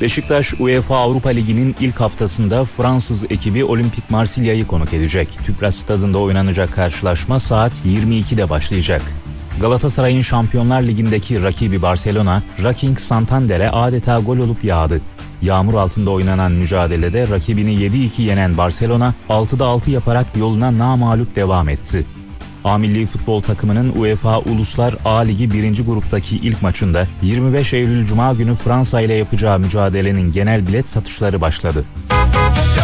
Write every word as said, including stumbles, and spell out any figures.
Beşiktaş, UEFA Avrupa Ligi'nin ilk haftasında Fransız ekibi Olympique Marsilya'yı konuk edecek. Tüpraş Stadı'nda oynanacak karşılaşma saat yirmi ikide başlayacak. Galatasaray'ın Şampiyonlar Ligi'ndeki rakibi Barcelona, Racing Santander'e adeta gol olup yağdı. Yağmur altında oynanan mücadelede rakibini yedi iki yenen Barcelona, altıda altı yaparak yoluna namağlup devam etti. A milli futbol takımının UEFA Uluslar A Ligi birinci gruptaki ilk maçında yirmi beş Eylül Cuma günü Fransa ile yapacağı mücadelenin genel bilet satışları başladı.